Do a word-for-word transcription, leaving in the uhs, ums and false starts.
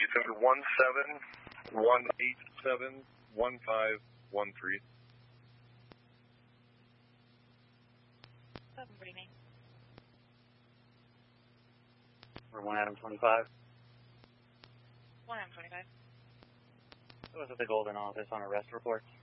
It's under one seven one eight seven one five one three. seven, what do you mean? Or one Adam twenty-five. one Adam twenty-five. I was at the Golden office on arrest report.